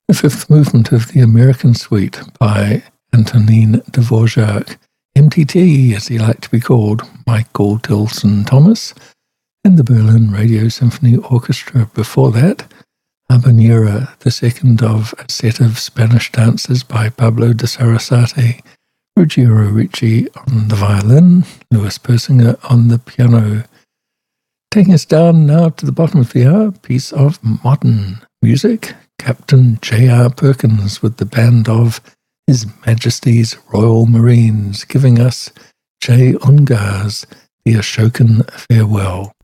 The fifth movement of the American Suite by Antonin Dvorak, MTT as he liked to be called, Michael Tilson Thomas, and the Berlin Radio Symphony Orchestra. Before that, Habanera, the second of a set of Spanish dances by Pablo de Sarasate, Ruggiero Ricci on the violin, Louis Persinger on the piano. Taking us down now to the bottom of the hour, piece of modern music, Captain J.R. Perkins with the band of His Majesty's Royal Marines, giving us Jay Ungar's The Ashokan Farewell.